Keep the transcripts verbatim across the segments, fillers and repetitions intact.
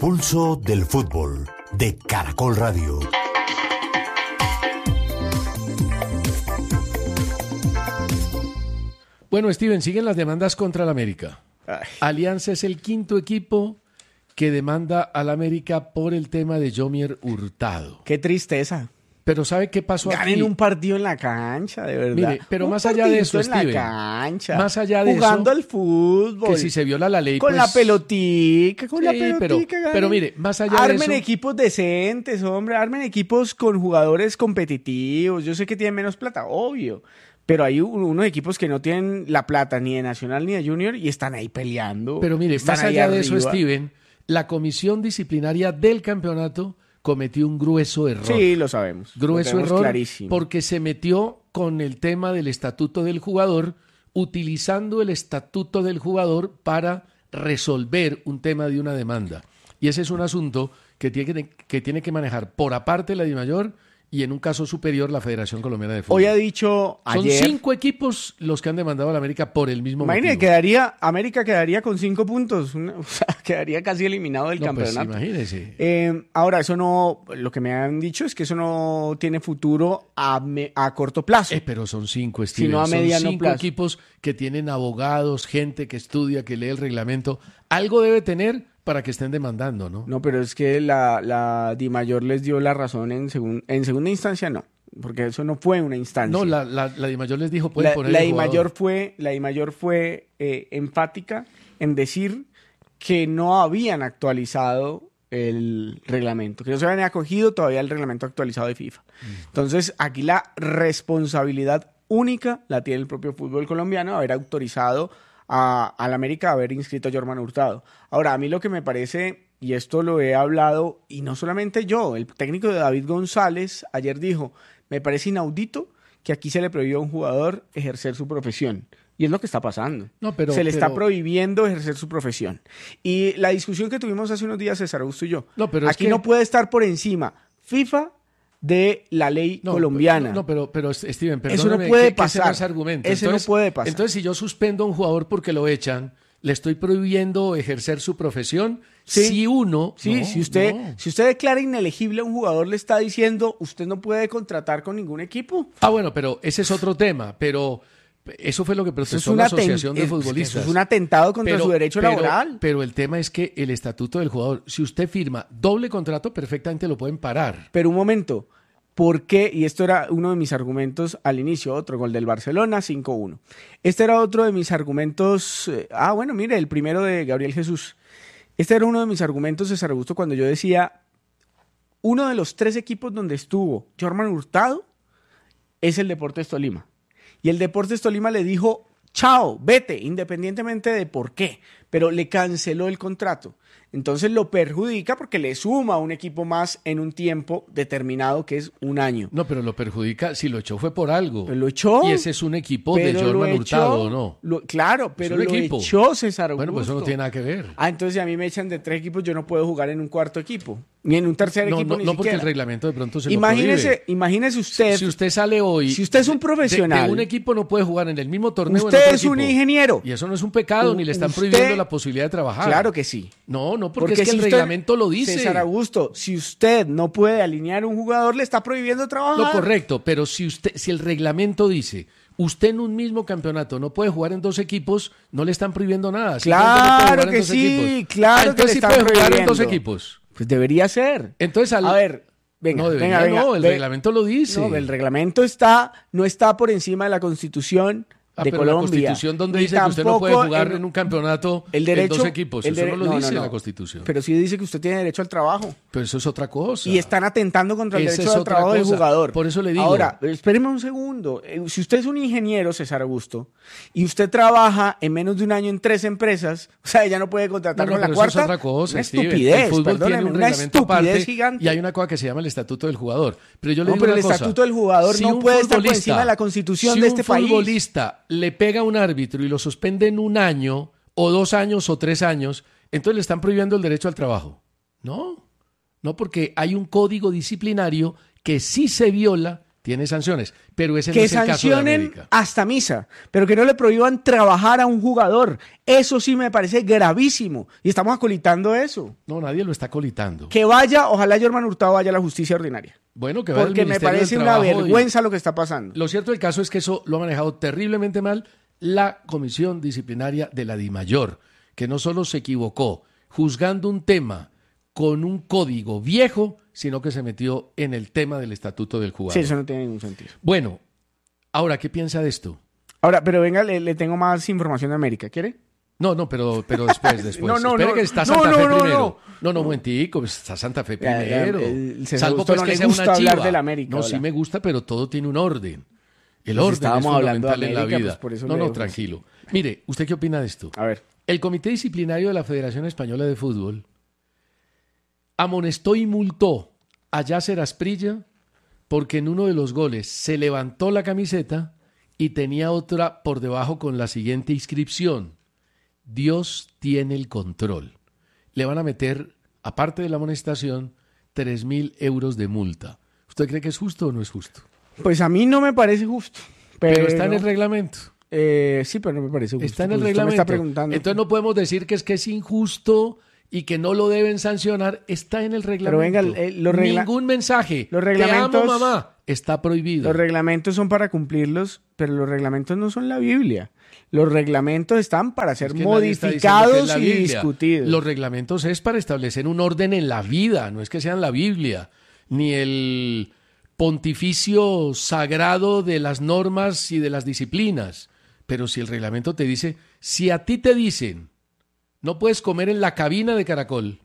pulso del fútbol de Caracol Radio. Bueno, Steven, siguen las demandas contra el América. Ay. Alianza es el quinto equipo que demanda al América por el tema de Yomier Hurtado. Qué tristeza. Pero ¿sabe qué pasó Ganen aquí? Ganen un partido en la cancha, de verdad. Mire, pero un más allá de eso, en Steven, la cancha, más allá de jugando eso, al fútbol, que si se viola la ley, con pues, la pelotica, con sí, la pelotica. Pero, pero mire, más allá armen de eso, equipos decentes, hombre, armen equipos con jugadores competitivos. Yo sé que tienen menos plata, obvio. Pero hay unos equipos que no tienen la plata ni de Nacional ni de Junior y están ahí peleando. Pero mire, más allá de eso, Steven, la comisión disciplinaria del campeonato cometió un grueso error. Sí, lo sabemos. Grueso lo error clarísimo. Porque se metió con el tema del estatuto del jugador, utilizando el estatuto del jugador para resolver un tema de una demanda. Y ese es un asunto que tiene que, que, tiene que manejar por aparte la DIMAYOR y en un caso superior la Federación Colombiana de Fútbol. Hoy ha dicho ayer... Son cinco equipos los que han demandado a la América por el mismo Imagínate, motivo. quedaría, América quedaría con cinco puntos, una, o sea, quedaría casi eliminado del no, campeonato. Pues, imagínese. Eh, ahora, eso no, lo que me han dicho es que eso no tiene futuro a, me, a corto plazo. Eh, pero son cinco, Steven. Sino a mediano son cinco plazo. equipos que tienen abogados, gente que estudia, que lee el reglamento. Algo debe tener para que estén demandando, ¿no? No, pero es que la, la DIMAYOR les dio la razón en, segun, en segunda instancia, no. Porque eso no fue una instancia. No, la, la, la DIMAYOR les dijo, pueden la, poner la el DIMAYOR jugador. fue, la DIMAYOR fue eh, enfática en decir que no habían actualizado el reglamento, que no se habían acogido todavía el reglamento actualizado de FIFA. Mm. Entonces, aquí la responsabilidad única la tiene el propio fútbol colombiano, haber autorizado a, a la América a haber inscrito a Jorman Hurtado. Ahora, a mí lo que me parece, y esto lo he hablado, y no solamente yo, el técnico de David González ayer dijo, me parece inaudito que aquí se le prohibió a un jugador ejercer su profesión. Y es lo que está pasando. No, pero, se le pero... está prohibiendo ejercer su profesión. Y la discusión que tuvimos hace unos días, César Augusto y yo, no, pero aquí es que... no puede estar por encima FIFA de la ley no, colombiana. No, no, pero, pero Steven, perdóname, eso no puede que, pasar. Que ese no es argumento. Ese entonces, no puede pasar. Entonces, si yo suspendo a un jugador porque lo echan, le estoy prohibiendo ejercer su profesión. Sí, si uno... Sí, no, si usted no. si usted declara inelegible a un jugador, le está diciendo, usted no puede contratar con ningún equipo. Ah, bueno, pero ese es otro tema, pero... Eso fue lo que protestó es la Asociación es, de Futbolistas. Eso es un atentado contra pero, su derecho pero, laboral. Pero el tema es que el estatuto del jugador, si usted firma doble contrato, perfectamente lo pueden parar. Pero un momento, ¿por qué? Y esto era uno de mis argumentos al inicio, otro gol del Barcelona, cinco uno. Este era otro de mis argumentos, eh, ah, bueno, mire, el primero de Gabriel Jesús. Este era uno de mis argumentos, César Augusto, cuando yo decía, uno de los tres equipos donde estuvo Jorman Hurtado es el Deportes Tolima. Y el Deportes Tolima le dijo, chao, vete, independientemente de por qué, pero le canceló el contrato. Entonces lo perjudica porque le suma a un equipo más en un tiempo determinado que es un año. No, pero lo perjudica, si lo echó fue por algo. Pero lo echó. Y ese es un equipo de Jorman Hurtado, ¿no? Lo, claro, pero lo equipo. echó César Augusto. Bueno, pues eso no tiene nada que ver. Ah, entonces si a mí me echan de tres equipos, yo no puedo jugar en un cuarto equipo. Ni en un tercer no, equipo, no, ni no siquiera. porque el reglamento de pronto se imagínese, lo prohíbe. Imagínese usted. Si usted sale hoy. Si usted es un profesional. De, de un equipo no puede jugar en el mismo torneo. Usted en otro es un equipo. ingeniero. Y eso no es un pecado, U- ni le están usted, prohibiendo la posibilidad de trabajar. Claro que sí. No, no, porque, Porque es que si el usted, reglamento lo dice. César Augusto, si usted no puede alinear a un jugador, le está prohibiendo trabajar. Lo correcto, pero si usted, si el reglamento dice, usted en un mismo campeonato no puede jugar en dos equipos, no le están prohibiendo nada. Claro que sí, claro ah, que le sí están puede jugar prohibiendo. en dos equipos. Pues debería ser. Entonces, al... a ver, venga, no, debería, venga, venga. no, el ve, reglamento lo dice. No, el reglamento está, no está por encima de la Constitución Ah, de pero Colombia. la Constitución donde Ni dice que usted no puede tampoco jugar en, en un campeonato el derecho, en dos equipos. el Eso dere- no lo no, dice no, no. la Constitución. Pero sí dice que usted tiene derecho al trabajo. Pero eso es otra cosa. Y están atentando contra el Esa derecho es al otra trabajo del cosa. jugador. Por eso le digo. Ahora, espéreme un segundo. Eh, Si usted es un ingeniero, César Augusto, y usted trabaja en menos de un año en tres empresas, o sea, ella no puede contratar No, no, con la pero cuarta. eso es otra cosa, Una Steven. estupidez, El fútbol perdóneme, tiene un una reglamento estupidez aparte gigante. y hay una cosa que se llama el estatuto del jugador. Pero yo le No, digo pero una el cosa. estatuto del jugador no un puede estar por futbolista- encima de la Constitución si de este país. Si un futbolista le pega a un árbitro y lo suspende en un año, o dos años, o tres años, entonces le están prohibiendo el derecho al trabajo. No, no, porque hay un código disciplinario que sí se viola tiene sanciones, pero ese no Que es el caso de sancionen América. hasta misa, pero que no le prohíban trabajar a un jugador. Eso sí me parece gravísimo. Y estamos acolitando eso. No, nadie lo está colitando. Que vaya, ojalá Germán Hurtado vaya a la justicia ordinaria. Bueno, que vaya al Porque me Ministerio del parece una Trabajo y- vergüenza lo que está pasando. Lo cierto del caso es que eso lo ha manejado terriblemente mal la Comisión Disciplinaria de la DIMAYOR, que no solo se equivocó juzgando un tema con un código viejo, sino que se metió en el tema del estatuto del jugador. Sí, eso no tiene ningún sentido. Bueno, ahora, ¿qué piensa de esto? Ahora, pero venga, le, le tengo más información de América. ¿Quiere? No, no, pero, pero después, después. No, no, Espere no. que está No, Santa no, Fe no, primero. no. No, no, un momentico, pues está Santa Fe Ya, ya, primero. el César Salvo Augusto pues no que le sea gusta una hablar chiva. del América, No, hola. sí me gusta, pero todo tiene un orden. El Pues orden estábamos es hablando de fundamental en la América, vida. pues por eso no, le no, dejo. tranquilo. Mire, ¿usted qué opina de esto? A ver. El Comité Disciplinario de la Federación Española de Fútbol amonestó y multó a Yasser Asprilla porque en uno de los goles se levantó la camiseta y tenía otra por debajo con la siguiente inscripción: Dios tiene el control. Le van a meter, aparte de la amonestación, tres mil euros de multa. ¿Usted cree que es justo o no es justo? Pues a mí no me parece justo. Pero, Pero está en el reglamento. Eh, sí, pero no me parece justo. Está en el Pues usted me reglamento. está preguntando. Entonces no podemos decir que es que es injusto y que no lo deben sancionar. Está en el reglamento. venga, eh, los regla- Ningún mensaje. los Te reglamentos- amo, mamá. Está prohibido. Los reglamentos son para cumplirlos, pero los reglamentos no son la Biblia. Los reglamentos están para ser Es que nadie está diciendo que es modificados la y Biblia. discutidos. Los reglamentos es para establecer un orden en la vida, no es que sean la Biblia, ni el pontificio sagrado de las normas y de las disciplinas. Pero si el reglamento te dice, si a ti te dicen, no puedes comer en la cabina de Caracol,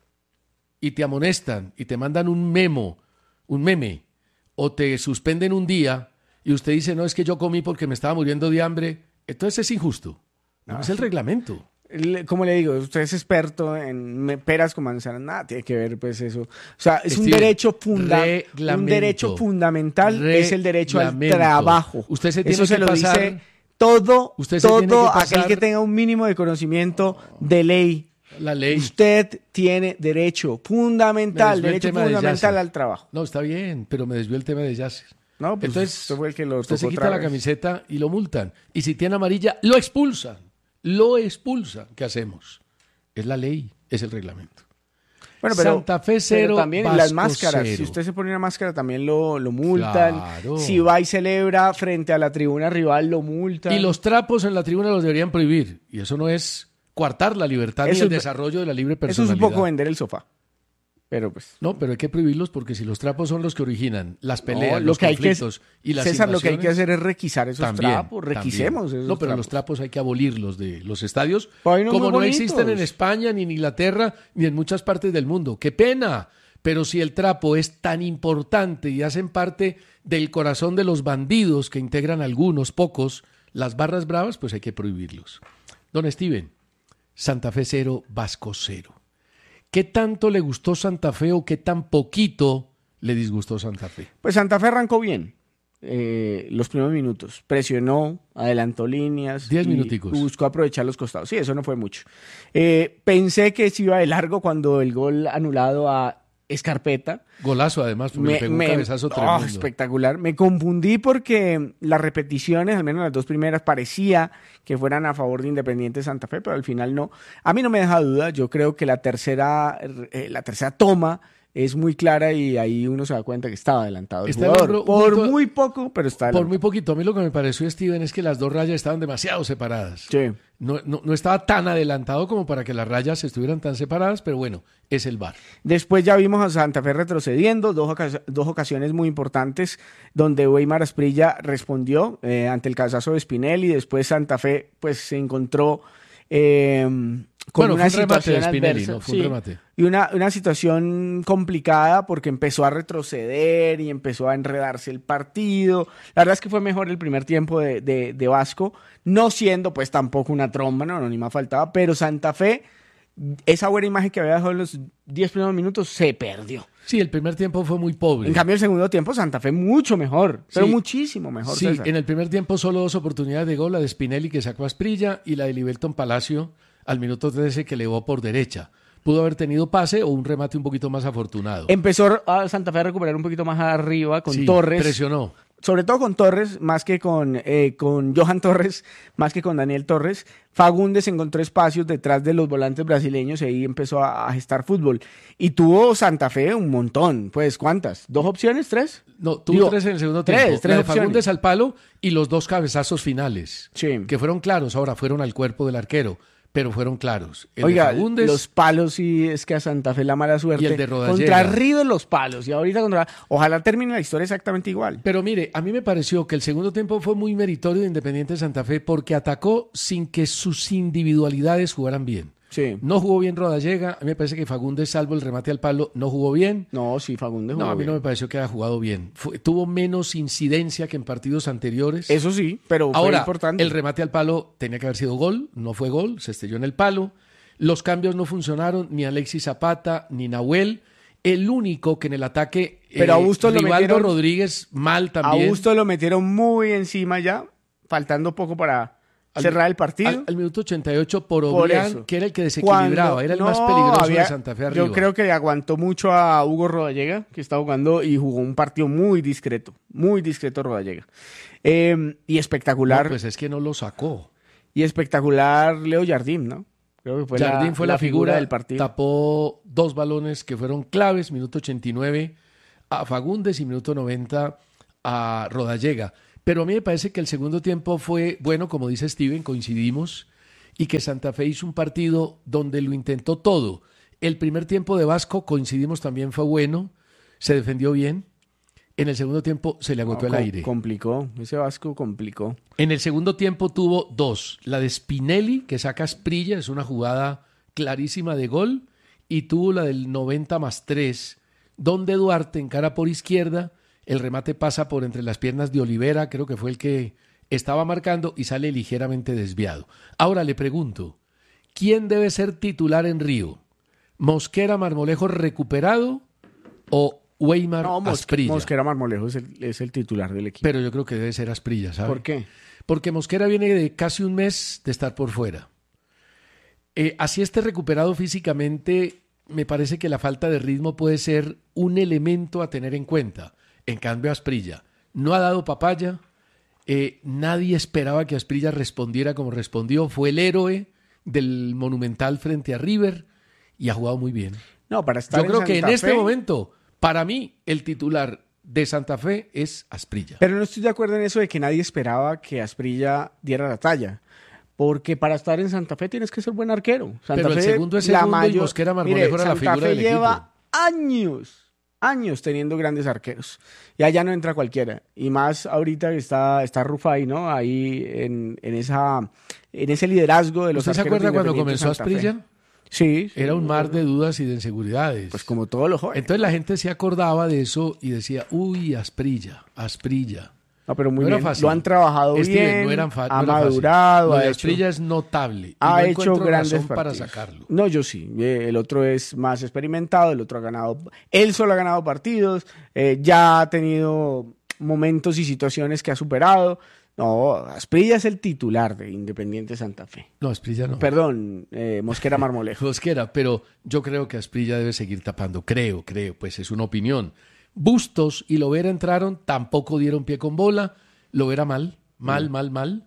y te amonestan y te mandan un memo, un meme, o te suspenden un día, y usted dice, no, es que yo comí porque me estaba muriendo de hambre, entonces es injusto. No, No, es el sí. reglamento. Le- Como le digo, usted es experto en me- peras con manzanas, nada tiene que ver pues eso. O sea, es un Steven, derecho funda un reglamento. derecho fundamental es el derecho al Reglamento. trabajo. Usted se tiene eso se que lo pasar- dice todo, Usted se todo tiene que aquel pasar- que tenga un mínimo de conocimiento de ley. La ley. Usted tiene derecho Me fundamental, desvió el derecho tema de fundamental Yasser. al trabajo. No, está bien, pero me desvió el tema de Yasser. No, pues Entonces, usted fue el que lo usted se tocó quita otra la vez. camiseta y lo multan. Y si tiene amarilla, lo expulsan. Lo expulsan. ¿Qué hacemos? Es la ley, es el reglamento. Bueno, pero, Santa Fe cero, pero también Vasco las máscaras. cero. Si usted se pone una máscara, también lo, lo multan. Claro. Si va y celebra frente a la tribuna rival, lo multan. Y los trapos en la tribuna los deberían prohibir. Y eso no es coartar la libertad ni Eso el es- desarrollo de la libre Eso es personalidad. un poco vender el sofá. Pero pues. No, pero hay que prohibirlos porque si los trapos son los que originan las peleas, no, lo los que hay que, conflictos y las César, lo que hay que invasiones, hacer es requisar esos también, trapos. Requisemos también. esos No, pero trapos. los trapos hay que abolirlos de los estadios, Pero hay unos como muy no bonitos. existen en España, ni en Inglaterra, ni en muchas partes del mundo. ¡Qué pena! Pero si el trapo es tan importante y hacen parte del corazón de los bandidos que integran algunos, pocos, las barras bravas, pues hay que prohibirlos. Don Steven, Santa Fe cero, Vasco cero. ¿Qué tanto le gustó Santa Fe o qué tan poquito le disgustó Santa Fe? Pues Santa Fe arrancó bien. eh, los primeros minutos. Presionó, adelantó líneas. Diez y minuticos. Buscó aprovechar los costados. Sí, eso no fue mucho. Eh, pensé que se iba de largo cuando el gol anulado a Escarpeta. Golazo además, porque le pegó un cabezazo oh, tremendo. espectacular. Me confundí porque las repeticiones, al menos las dos primeras, parecía que fueran a favor de Independiente Santa Fe, pero al final no. A mí no me deja duda. Yo creo que la tercera, eh, la tercera toma es muy clara y ahí uno se da cuenta que estaba adelantado el Está jugador. un- un Por momento- muy poco, pero está Por adelantado. muy poquito. A mí lo que me pareció, Steven, es que las dos rayas estaban demasiado separadas. Sí. No, no, no estaba tan adelantado como para que las rayas estuvieran tan separadas, pero bueno, es el V A R. Después ya vimos a Santa Fe retrocediendo, dos, ocas- dos ocasiones muy importantes donde Weimar Asprilla respondió eh, ante el cabezazo de Spinelli. Después Santa Fe pues se encontró eh, con Bueno, una fue un remate situación de Spinelli, adversa. ¿no? Fue un Sí. remate. Y una, una situación complicada porque empezó a retroceder y empezó a enredarse el partido. La verdad es que fue mejor el primer tiempo de, de, de Vasco, no siendo pues tampoco una tromba, no, no, ni más faltaba, pero Santa Fe, esa buena imagen que había dejado en los diez primeros minutos, se perdió. Sí, el primer tiempo fue muy pobre. En cambio, el segundo tiempo, Santa Fe mucho mejor, pero Sí. muchísimo mejor. Sí, César. en el primer tiempo solo dos oportunidades de gol, la de Spinelli que sacó a Asprilla y la de Libelton Palacio al minuto trece que elevó por derecha. pudo haber tenido pase o un remate un poquito más afortunado. Empezó a Santa Fe a recuperar un poquito más arriba con Sí, Torres. presionó. Sobre todo con Torres, más que con, eh, con Johan Torres, más que con Daniel Torres. Fagundes encontró espacios detrás de los volantes brasileños y ahí empezó a, a gestar fútbol. Y tuvo Santa Fe un montón. Pues, ¿cuántas? ¿Dos opciones? ¿Tres? No, tuvo Digo, tres en el segundo tres, tiempo. tres La de opciones. Fagundes al palo y los dos cabezazos finales. Sí. Que fueron claros. Ahora fueron al cuerpo del arquero, pero fueron claros. El Oiga, de Fagundes, los palos sí es que a Santa Fe la mala suerte. Y el de Rodallega. Contra River los palos y ahorita contra... Ojalá termine la historia exactamente igual. Pero mire, a mí me pareció que el segundo tiempo fue muy meritorio de Independiente Santa Fe porque atacó sin que sus individualidades jugaran bien. Sí. No jugó bien Rodallega, a mí me parece que Fagundes, salvo el remate al palo, no jugó bien. No, sí, Fagundes No, jugó a mí bien. no me pareció que haya jugado bien. Fue- tuvo menos incidencia que en partidos anteriores. Eso sí, pero fue Ahora, importante. el remate al palo tenía que haber sido gol, no fue gol, se estrelló en el palo. Los cambios no funcionaron, ni Alexis Zapata, ni Nahuel. El único que en el ataque, Pero a Bustos lo Rivaldo metieron- Rodríguez, mal A también. Augusto lo metieron muy encima ya, faltando poco para Al- cerrar el partido. Al, al minuto ochenta y ocho por Por Oblián, eso. que era el que desequilibraba, Cuando- era el no, más peligroso había- de Santa Fe arriba. Yo creo que aguantó mucho a Hugo Rodallega, que estaba jugando y jugó un partido muy discreto, muy discreto Rodallega. Eh, y espectacular, No, pues es que no lo sacó. y espectacular Leo Jardín, ¿no? Creo que fue Jardín la, fue la, figura del partido. Tapó dos balones que fueron claves, minuto ochenta y nueve a Fagundes y minuto noventa a Rodallega. Pero a mí me parece que el segundo tiempo fue bueno, como dice Steven, coincidimos, y que Santa Fe hizo un partido donde lo intentó todo. El primer tiempo de Vasco, coincidimos, también fue bueno, se defendió bien. En el segundo tiempo se le agotó No, el com- aire. Complicó, ese Vasco complicó. En el segundo tiempo tuvo dos. La de Spinelli, que saca a Asprilla, es una jugada clarísima de gol. Y tuvo la del noventa más tres, donde Duarte encara por izquierda. El remate pasa por entre las piernas de Olivera, creo que fue el que estaba marcando, y sale ligeramente desviado. Ahora le pregunto, ¿quién debe ser titular en Río? ¿Mosquera Marmolejo recuperado o Weimar No, Mos- Asprilla? Mosquera Marmolejo es el, es el titular del equipo. Pero yo creo que debe ser Asprilla, ¿sabe? ¿Por qué? Porque Mosquera viene de casi un mes de estar por fuera. Eh, así esté recuperado físicamente, me parece que la falta de ritmo puede ser un elemento a tener en cuenta. En cambio, Asprilla no ha dado papaya. Eh, nadie esperaba que Asprilla respondiera como respondió. Fue el héroe del Monumental frente a River y ha jugado muy bien. No, para estar Yo creo en que en Santa este Fe- momento, para mí, el titular de Santa Fe es Asprilla. Pero no estoy de acuerdo en eso de que nadie esperaba que Asprilla diera la talla. Porque para estar en Santa Fe tienes que ser buen arquero. Santa Pero el Fe, segundo es la segundo y mayor- Mosquera Marmolejo Mire, era la Santa figura Fe del lleva años, años teniendo grandes arqueros. Y allá no entra cualquiera. Y más ahorita que está, está Rufai, ¿no? Ahí en, en, esa, en ese liderazgo de los ¿Usted se arqueros de acuerda cuando Independiente comenzó Santa Fe. Asprilla? Sí, sí. Era un mar de dudas y de inseguridades. Pues como todos los jóvenes. Entonces la gente se acordaba de eso y decía, uy, Asprilla, Asprilla. No, pero muy No era bien. fácil. Lo han trabajado Steven, bien, no eran fa- ha no era fácil. madurado, Lo ha de hecho... Asprilla es notable. y ha no hecho encuentro grandes razón para partidos. sacarlo. No, yo sí. Eh, El otro es más experimentado, el otro ha ganado. Él solo ha ganado partidos, eh, ya ha tenido momentos y situaciones que ha superado. No, Asprilla es el titular de Independiente Santa Fe. No, Asprilla no. Perdón, eh, Mosquera Marmolejo. Mosquera, pero yo creo que Asprilla debe seguir tapando. Creo, creo, pues es una opinión. Bustos y Lovera entraron, tampoco dieron pie con bola. Lovera mal, mal, mal, mal.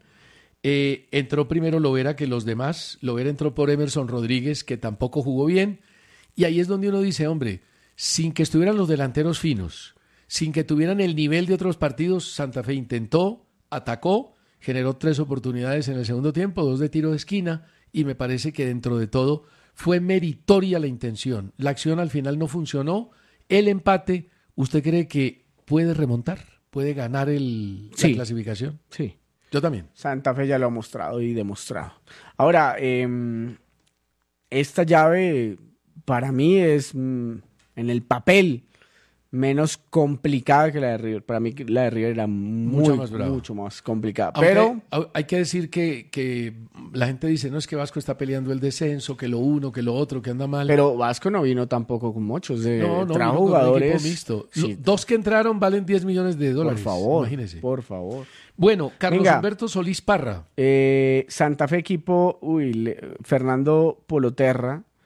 Eh, entró primero Lovera que los demás. Lovera entró por Emerson Rodríguez, que tampoco jugó bien. Y ahí es donde uno dice, hombre, sin que estuvieran los delanteros finos, sin que tuvieran el nivel de otros partidos, Santa Fe intentó, atacó, generó tres oportunidades en el segundo tiempo, dos de tiro de esquina, y me parece que dentro de todo fue meritoria la intención. La acción al final no funcionó. El empate, ¿usted cree que puede remontar? ¿Puede ganar el, la Sí. clasificación? Sí. Yo también. Santa Fe ya lo ha mostrado y demostrado. Ahora, eh, esta llave para mí es mm, en el papel menos complicada que la de River. Para mí la de River era muy, Mucho más brava. mucho más complicada. Aunque Pero hay- hay que decir que, que la gente dice, no es que Vasco está peleando el descenso, que lo uno, que lo otro, que anda mal. Pero Vasco no vino tampoco con muchos. De, no, no, trajo vino con un jugadores. equipo mixto. Sí, Lo- Dos que entraron valen diez millones de por dólares. favor, Imagínese. por favor. Bueno, Carlos Venga. Humberto Solís Parra. Eh, Santa Fe equipo, uy, le- Fernando Poloterra,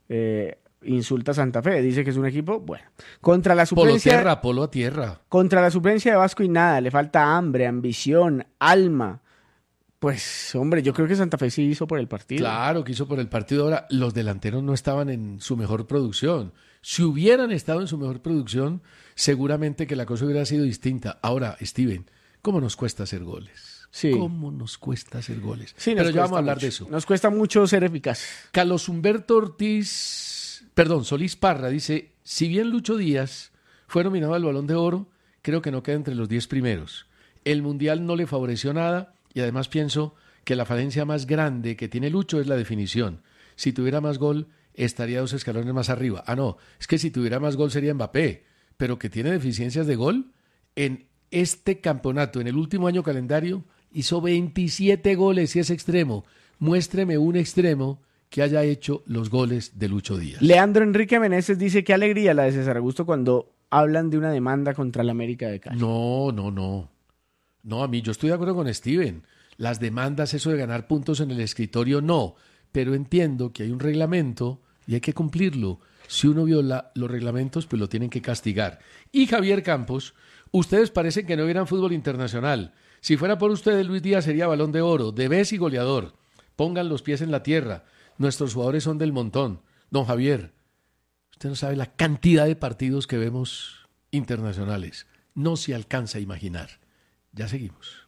eh, insulta a Santa Fe, dice que es un equipo, bueno, contra la suplencia, polo tierra, polo a tierra. Contra la suplencia de Vasco y nada, le falta hambre, ambición, alma. Pues, hombre, yo creo que Santa Fe sí hizo por el partido. Claro que hizo por el partido. Ahora, los delanteros no estaban en su mejor producción. Si hubieran estado en su mejor producción, seguramente que la cosa hubiera sido distinta. Ahora, Steven, ¿cómo nos cuesta hacer goles? Sí. ¿Cómo nos cuesta hacer goles? Sí, Pero ya cuesta vamos a hablar mucho. de eso. Nos cuesta mucho ser eficaz. Carlos Humberto Ortiz, perdón, Solís Parra dice, si bien Lucho Díaz fue nominado al Balón de Oro, creo que no queda entre los diez primeros. El Mundial no le favoreció nada y además pienso que la falencia más grande que tiene Lucho es la definición. Si tuviera más gol, estaría dos escalones más arriba. Ah, no, es que si tuviera más gol sería Mbappé, pero que tiene deficiencias de gol. En este campeonato, en el último año calendario, hizo veintisiete goles y es extremo. Muéstreme un extremo que haya hecho los goles de Lucho Díaz. Leandro Enrique Meneses dice, qué alegría la de César Augusto cuando hablan de una demanda contra la América de Cali. No, no, no. No, a mí, yo estoy de acuerdo con Steven. Las demandas, eso de ganar puntos en el escritorio, no. Pero entiendo que hay un reglamento y hay que cumplirlo. Si uno viola los reglamentos, pues lo tienen que castigar. Y Javier Campos, ustedes parecen que no vieran fútbol internacional. Si fuera por ustedes, Luis Díaz sería Balón de Oro, de vez y goleador. Pongan los pies en la tierra. Nuestros jugadores son del montón. Don Javier, usted no sabe la cantidad de partidos que vemos internacionales. No se alcanza a imaginar. Ya seguimos.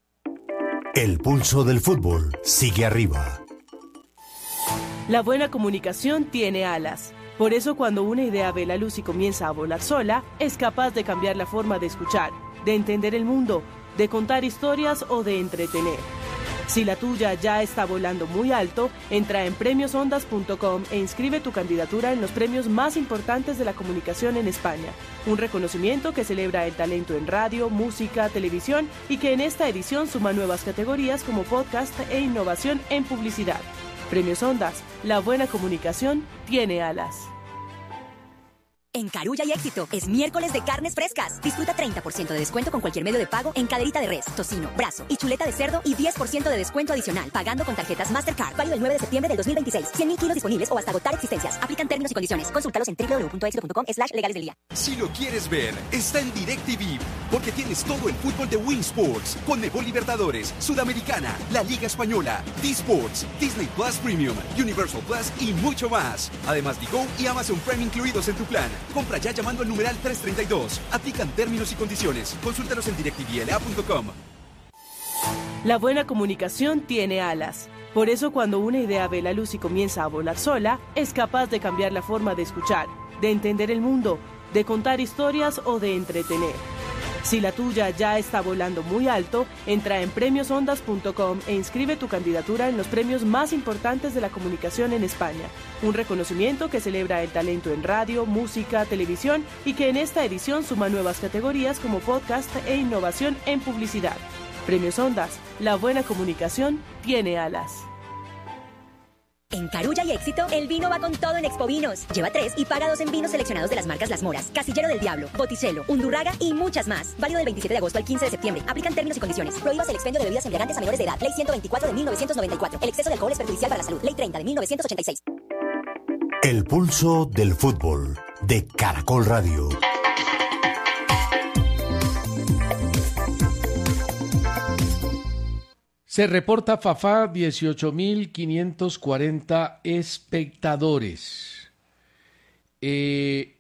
El pulso del fútbol sigue arriba. La buena comunicación tiene alas. Por eso cuando una idea ve la luz y comienza a volar sola, es capaz de cambiar la forma de escuchar, de entender el mundo, de contar historias o de entretener. Si la tuya ya está volando muy alto, entra en premios ondas punto com e inscribe tu candidatura en los premios más importantes de la comunicación en España. Un reconocimiento que celebra el talento en radio, música, televisión y que en esta edición suma nuevas categorías como podcast e innovación en publicidad. Premios Ondas, la buena comunicación tiene alas. En Carulla y Éxito es miércoles de carnes frescas. Disfruta treinta por ciento de descuento con cualquier medio de pago en caderita de res, tocino, brazo y chuleta de cerdo y diez por ciento de descuento adicional pagando con tarjetas Mastercard. Válido el nueve de septiembre del dos mil veintiséis. cien mil kilos disponibles o hasta agotar existencias. Aplican términos y condiciones. Consúltalos en doble u doble u doble u punto éxito punto com slash legales del día. Si lo quieres ver, está en DirecTV, porque tienes todo el fútbol de Win Sports, Conmebol Libertadores, Sudamericana, la Liga Española, D-Sports, Disney Plus Premium, Universal Plus y mucho más. Además, Digo y Amazon Prime incluidos en tu plan. Compra ya llamando al numeral trescientos treinta y dos. Aplican términos y condiciones. Consúltalos en direct t v l a punto com. La buena comunicación tiene alas. Por eso cuando una idea ve la luz y comienza a volar sola, es capaz de cambiar la forma de escuchar, de entender el mundo, de contar historias o de entretener. Si la tuya ya está volando muy alto, entra en premios ondas punto com e inscribe tu candidatura en los premios más importantes de la comunicación en España. Un reconocimiento que celebra el talento en radio, música, televisión y que en esta edición suma nuevas categorías como podcast e innovación en publicidad. Premios Ondas, la buena comunicación tiene alas. En Carulla y Éxito, el vino va con todo en Expo Vinos. Lleva tres y paga dos en vinos seleccionados de las marcas Las Moras, Casillero del Diablo, Botticelo, Undurraga y muchas más. Válido del veintisiete de agosto al quince de septiembre. Aplican términos y condiciones. Prohíbas el expendio de bebidas embriagantes a menores de edad. Ley ciento veinticuatro de mil novecientos noventa y cuatro. El exceso de alcohol es perjudicial para la salud. Ley treinta de mil novecientos ochenta y seis. El pulso del fútbol de Caracol Radio. Se reporta Fafá dieciocho mil quinientos cuarenta espectadores. Eh,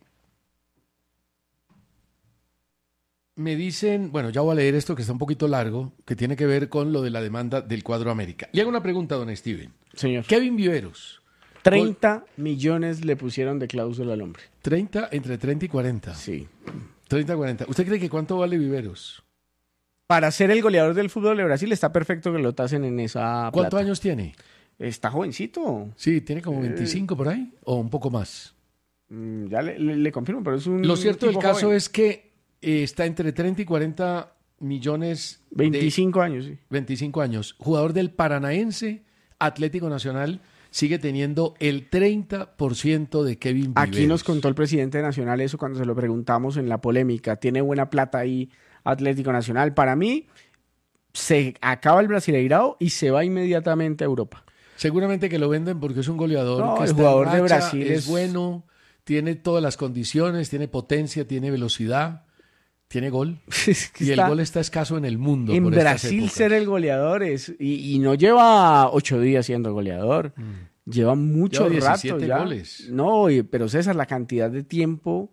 me dicen, bueno, ya voy a leer esto que está un poquito largo, que tiene que ver con lo de la demanda del Cuadro América. Le hago una pregunta, don Steven. Señor. Kevin Viveros. treinta millones le pusieron de cláusula al hombre. treinta, entre treinta y cuarenta. Sí. treinta y cuarenta. ¿Usted cree que cuánto vale Viveros? Para ser el goleador del fútbol de Brasil está perfecto que lo tasen en esa ¿Cuántos plata. años tiene? Está jovencito. Sí, tiene como veinticinco por ahí, o un poco más. Mm, Ya le, le- le confirmo, pero es un Lo cierto del tipo caso joven. es que eh, está entre treinta y cuarenta millones de veinticinco años, sí. veinticinco años. Jugador del Paranaense, Atlético Nacional, sigue teniendo el treinta por ciento de Kevin Viveros. Aquí nos contó el presidente Nacional eso cuando se lo preguntamos en la polémica. Tiene buena plata ahí Atlético Nacional. Para mí, se acaba el Brasileirao y se va inmediatamente a Europa. Seguramente que lo venden porque es un goleador No, que el está jugador en de racha, Brasil es, es- bueno, tiene todas las condiciones, tiene potencia, tiene velocidad, tiene gol. Es que Y está- el gol está escaso en el mundo. En por estas Brasil épocas. ser el goleador es... Y, y no lleva ocho días siendo goleador. Lleva mucho Mm. Lleva rato diecisiete ya. goles. No, y- pero César, la cantidad de tiempo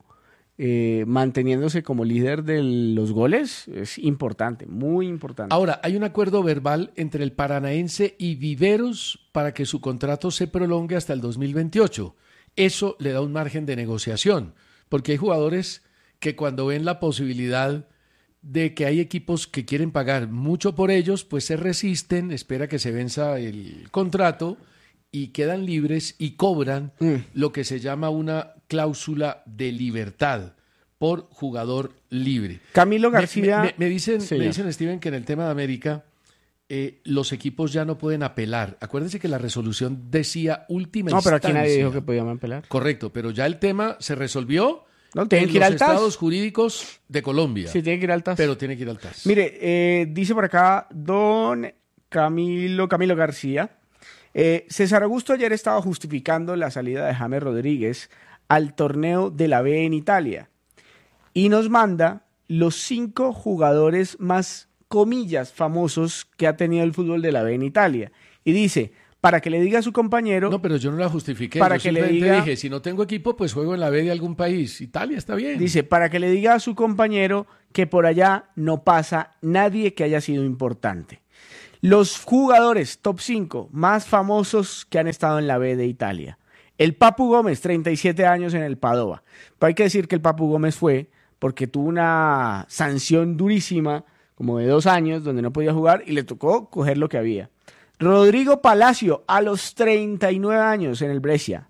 eh, manteniéndose como líder de los goles es importante, muy importante. Ahora, hay un acuerdo verbal entre el Paranaense y Viveros para que su contrato se prolongue hasta el dos mil veintiocho. Eso le da un margen de negociación, porque hay jugadores que cuando ven la posibilidad de que hay equipos que quieren pagar mucho por ellos, pues se resisten, espera que se venza el contrato y quedan libres y cobran Mm. lo que se llama una cláusula de libertad por jugador libre. Camilo Me- García... Me, me- me dicen, me Señor. dicen, Steven, que en el tema de América eh, los equipos ya no pueden apelar. Acuérdense que la resolución decía última No, pero aquí instancia. nadie dijo que podían apelar. Correcto, pero ya el tema se resolvió No, tienen en que ir los al T A S. estados jurídicos de Colombia. Sí, tiene que ir al T A S. Pero tiene que ir al T A S. Mire, eh, dice por acá don Camilo, Camilo García. eh, César Augusto ayer estaba justificando la salida de James Rodríguez al torneo de la B en Italia y nos manda los cinco jugadores más, comillas, famosos que ha tenido el fútbol de la B en Italia. Y dice, para que le diga a su compañero... No, pero yo no la justifiqué. Para Yo que le simplemente diga- dije, si no tengo equipo, pues juego en la B de algún país. Italia está bien. Dice, para que le diga a su compañero que por allá no pasa nadie que haya sido importante. Los jugadores top cinco más famosos que han estado en la B de Italia. El Papu Gómez, treinta y siete años en el Padova. Pero hay que decir que el Papu Gómez fue porque tuvo una sanción durísima, como de dos años, donde no podía jugar y le tocó coger lo que había. Rodrigo Palacio, a los treinta y nueve años en el Brescia.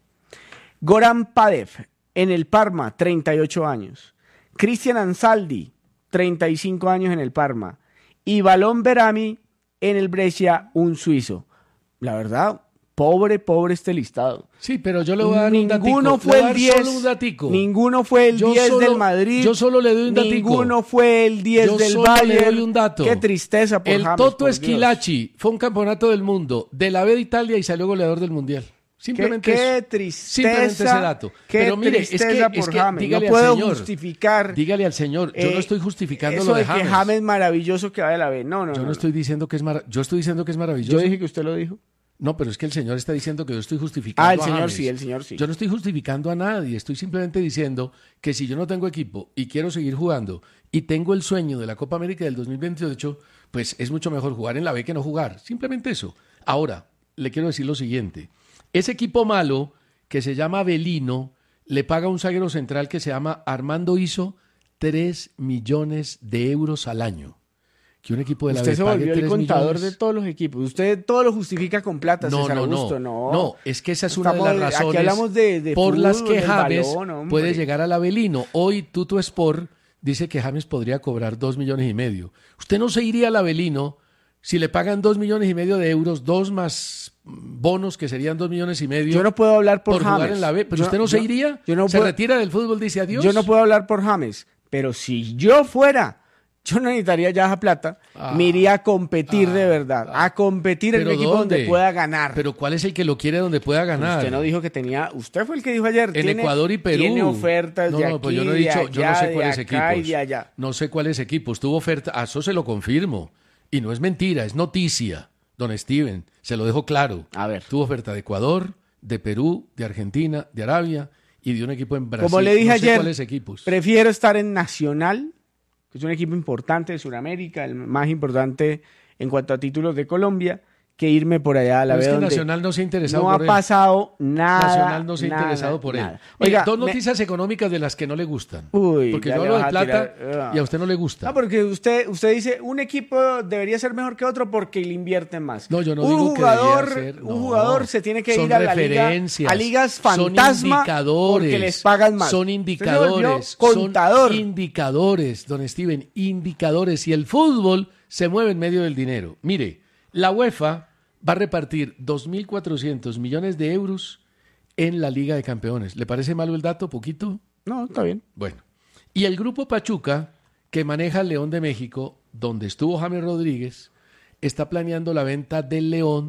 Goran Padev, en el Parma, treinta y ocho años. Cristian Ansaldi, treinta y cinco años en el Parma. Y Balón Berami, en el Brescia, un suizo. La verdad, pobre, pobre este listado. Sí, pero yo le voy a dar un datico. Ninguno Le fue voy a el dar diez. solo un datico. Ninguno fue el Yo diez solo- del Madrid. yo solo le doy un datico. Ninguno fue el diez Yo del solo Bayern. le doy un dato. Qué tristeza por El James, Toto por Dios. Esquilachi fue un campeonato del mundo de la B de Italia y salió goleador del Mundial. Simplemente Qué, qué eso. tristeza. Simplemente ese dato. Qué Pero mire, es que, tristeza es por que James. dígale No al puedo señor, justificar. dígale al señor, yo eh, no estoy justificando eso lo de de James. que James maravilloso que va de la B. No, no, Yo no. no estoy diciendo que es mara- yo estoy diciendo que es maravilloso. Yo dije que usted lo dijo. No, pero es que el señor está diciendo que yo estoy justificando Ah, el a señor James. sí, el señor sí. Yo no estoy justificando a nadie, estoy simplemente diciendo que si yo no tengo equipo y quiero seguir jugando y tengo el sueño de la Copa América del dos mil veintiocho, pues es mucho mejor jugar en la B que no jugar. Simplemente eso. Ahora, le quiero decir lo siguiente. Ese equipo malo, que se llama Avelino, le paga a un zaguero central que se llama Armando Iso tres millones de euros al año. Que un equipo de la Usted B se pague volvió el tres contador millones. de todos los equipos. Usted todo lo justifica con plata, No, César no, no, Augusto. No, no, es que esa es una de Estamos- las aquí razones hablamos de- de por las fútbol, que del James balón, hombre. puede llegar al Avelino. Hoy Tuto Sport dice que James podría cobrar dos millones y medio. Usted no se iría al Avelino si le pagan dos millones y medio de euros, dos más bonos que serían dos millones y medio. Yo no puedo hablar por, por James. jugar en la B, pero Yo- usted no se yo- iría, yo no se puedo- retira del fútbol, dice adiós. Yo no puedo hablar por James, pero si yo fuera, yo no necesitaría ya esa plata, Ah, me iría a competir ah, de verdad, ah. a competir en un ¿Pero equipo donde dónde? pueda ganar. Pero ¿cuál es el que lo quiere donde pueda ganar? Usted no dijo que tenía, usted fue el que dijo ayer, En tiene, Ecuador y Perú. tiene ofertas no, de no, aquí, pues yo no he de dicho, yo no allá, sé de cuáles acá y equipos. de allá. No sé cuáles equipos. Tuvo oferta, a eso se lo confirmo. Y no es mentira, es noticia, don Steven. Se lo dejo claro. A ver. Tuvo oferta de Ecuador, de Perú, de Argentina, de Arabia y de un equipo en Brasil. Como le dije no sé ayer, cuáles equipos. prefiero estar en Nacional, que es un equipo importante de Sudamérica, el más importante en cuanto a títulos de Colombia, que irme por allá a la Pero vez es que donde Nacional no se ha interesado no por ha él. pasado nada. Nacional no se ha nada, interesado por él. nada. Mire, Oiga, dos me- noticias económicas de las que no le gustan. Uy, Porque ya yo le hablo de vas a plata tirar- y a usted no le gusta. No, porque usted, usted dice, un equipo debería ser mejor que otro porque le invierten más. No, yo no un digo que jugador, debería ser, no. Un jugador se tiene que Son ir a la liga, referencias, a ligas son fantasma indicadores, porque les pagan más. Son Usted se indicadores, volvió contador. son indicadores, don Steven, indicadores. Y el fútbol se mueve en medio del dinero. Mire, la UEFA va a repartir dos mil cuatrocientos millones de euros en la Liga de Campeones. ¿Le parece malo el dato? ¿Poquito? No, está bien. Bueno. Y el grupo Pachuca, que maneja el León de México, donde estuvo James Rodríguez, está planeando la venta del León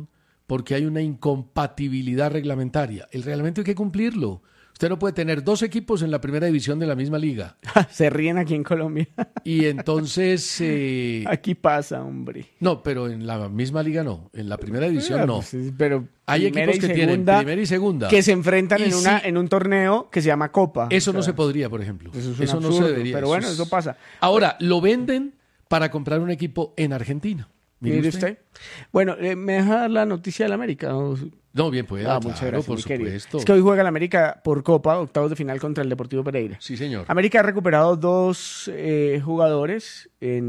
porque hay una incompatibilidad reglamentaria. El reglamento hay que cumplirlo. Usted no puede tener dos equipos en la primera división de la misma liga. Se ríen aquí en Colombia. Y entonces... Eh, aquí pasa, hombre. No, pero en la misma liga no. En la primera división Pero, no. pues, pero hay equipos que tienen primera y segunda. Que se enfrentan Y en, una, si- en un torneo que se llama Copa. Eso O sea, no se podría, por ejemplo. Eso es un Eso no absurdo, se debería. pero bueno, es- eso pasa. Ahora, lo venden para comprar un equipo en Argentina. Mire Mire usted. usted. Bueno, eh, ¿me deja dar la noticia del América? ¿O- No, bien puede. Ah, claro, muchas gracias, por mi querido. supuesto. Es que hoy juega el América por Copa, octavos de final contra el Deportivo Pereira. Sí, señor. América ha recuperado dos eh, jugadores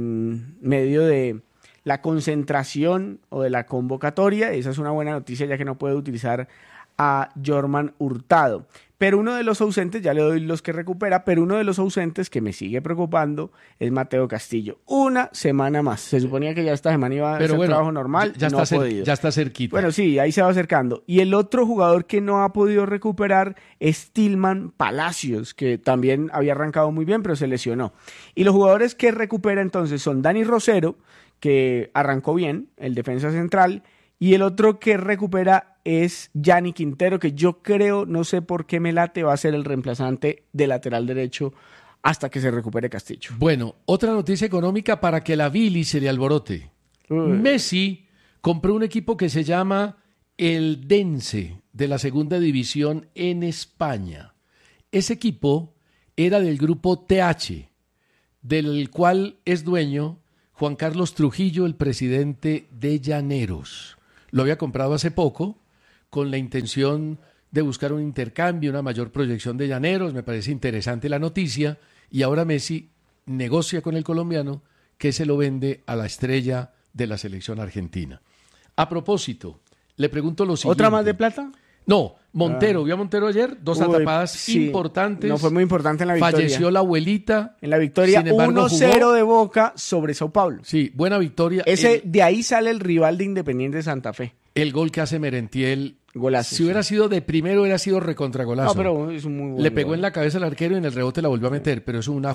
en medio de la concentración o de la convocatoria. Esa es una buena noticia, ya que no puede utilizar a Jorman Hurtado. Pero uno de los ausentes, ya le doy los que recupera, pero uno de los ausentes que me sigue preocupando es Mateo Castillo. Una semana más. Se suponía que ya esta semana iba a Pero ser bueno, trabajo normal, ya, ya no está ha cer- podido. ya está cerquita. Bueno, sí, ahí se va acercando. Y el otro jugador que no ha podido recuperar es Tillman Palacios, que también había arrancado muy bien, pero se lesionó. Y los jugadores que recupera entonces son Dani Rosero, que arrancó bien, el defensa central, y el otro que recupera es Yanni Quintero, que yo creo, no sé por qué me late, va a ser el reemplazante de lateral derecho hasta que se recupere Castillo. Bueno, otra noticia económica para que la Billy se le alborote. Uy. Messi compró un equipo que se llama el Dense de la segunda división en España. Ese equipo era del grupo T H, del cual es dueño Juan Carlos Trujillo, el presidente de Llaneros. Lo había comprado hace poco con la intención de buscar un intercambio, una mayor proyección de Llaneros. Me parece interesante la noticia. Y ahora Messi negocia con el colombiano que se lo vende a la estrella de la selección argentina. A propósito, le pregunto lo siguiente. ¿Otra más de plata? No, Montero. ¿Vio a Montero ayer? Dos Uy, atapadas sí. importantes. No fue muy importante en la victoria. Falleció la abuelita. En la victoria Sin embargo, uno cero jugó. de Boca sobre Sao Paulo. Sí, buena victoria. Ese, El, de ahí sale el rival de Independiente de Santa Fe. el gol que hace Merentiel. Golazo. Si hubiera sido de primero, hubiera sido recontragolazo. No, pero es un muy buen Le pegó gol. en la cabeza al arquero y en el rebote la volvió a meter, pero es una